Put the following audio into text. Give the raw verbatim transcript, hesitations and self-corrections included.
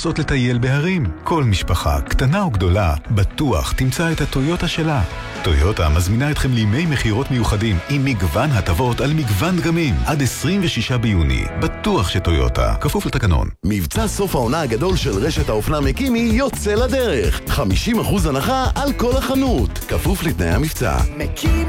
רוצות לטייל בהרים. כל משפחה, קטנה או גדולה, בטוח תמצא את הטויוטה שלה. טויוטה מזמינה אתכם לימי מחירות מיוחדים עם מגוון הטבות על מגוון דגמים עד עשרים ושישה ביוני. בטוח שטויוטה, כפוף לתקנון. מבצע סוף העונה הגדול של רשת האופנה מקימי יוצא לדרך. חמישים אחוז הנחה על כל החנות, כפוף לתנאי המבצע. מקימי